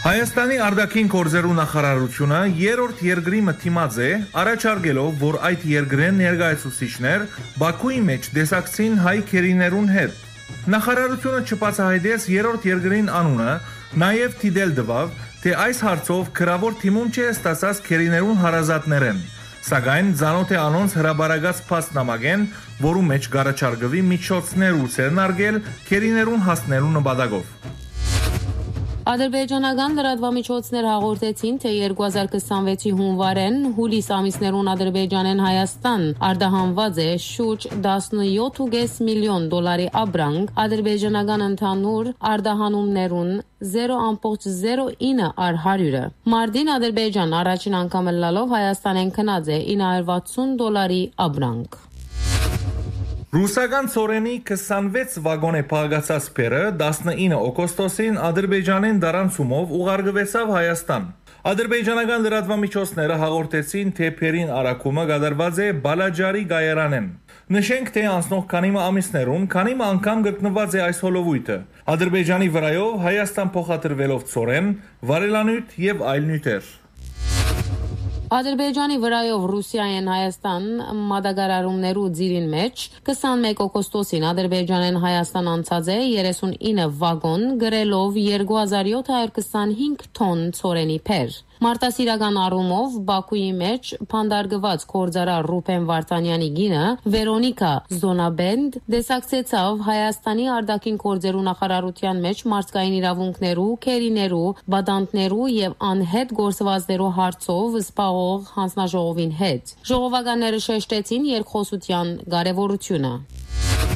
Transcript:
Հայաստանի արտաքին գործերու նախարարությունը երրորդ երկրի մտիմաց է առաջարկելով, որ այդ երկրեն ներկայացուցիչներ Բաքուի մեջ դեսակցին հայ քերիներուն հետ։ Նախարարությունը չբացահայտեց երրորդ երկրին անունը, նաև թիդել տվավ, թե այս հարցով գրավոր թիմում չէ ստացած քերիներուն հարազատներեն, սակայն ցանոթ է անոնց հրաբարակած փաստնամակեն, որու մեջ գարաչարգվի միջոցներ ու ցերնարգել քերիներուն հասնելու նպատակով։ Ադրբեջանական լրատվամիջոցներ հաղորդեցին, թե 2026-ի հունվարեն հուլիս ամիսներուն Ադրբեջանեն Հայաստան արտահանված է շուրջ 17.5 միլիոն դոլարի ապրանք, ադրբեջանական ընդհանուր արտահանումներուն 0.09 առ 100-ը։ Մարտին Ադրբեջան առաջին անգամ լալով Հայաստանեն քնած է 960 դոլարի ապրանք։ Ռուսական ծորենի 26 վագոն է փաղացած բերը 19 օգոստոսին Ադրբեջանեն դարանցումով ուղարկվեցավ Հայաստան։ Ադրբեջանական լրատվամիջոցները հաղորդեցին, թե բերին արակումը կատարված է Բալաջարի գայարանեն։ Նշենք, թե անցնող քանի ամիսներուն քանի անգամ գտնված է այս հոլովույթը։ Ադրբեջանի վրայով Հայաստան փոխադրվելով ծորեն, վարելանյութ եւ այլ նյութեր։ Ադրբեջանի վրայով Ռուսիայեն Հայաստան մատակարարումներու ձիրին մեջ 21 օգոստոսին Ադրբեջանեն Հայաստան անցած է 39 վագոն գրելով 2725 տոն ծորենի փեր։ Մարտասիրական առումով Բաքուի մեջ փանդարգված գործարար Ռուբեն Վարդանյանի գինը Վերոնիկա Զոնաբենդ դեսակցեցավ Հայաստանի արտաքին գործերու նախարարության մեջ մարդկային իրավունքներու, քերիներու, բադանտներու եւ անհետ գործվածներու հարցով զբաղող հանձնաժողովին հետ։ Ժողովականները շեշտեցին երկխոսության կարևորությունը։